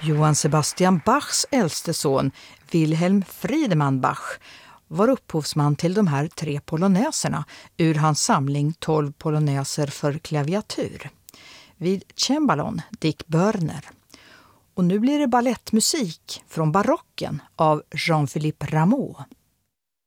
Johann Sebastian Bachs äldste son, Wilhelm Friedemann Bach, var upphovsman till de här 3 polonäserna ur hans samling 12 polonäser för klaviatur. Vid cembalon Dick Börner. Och nu blir det ballettmusik från barocken av Jean-Philippe Rameau.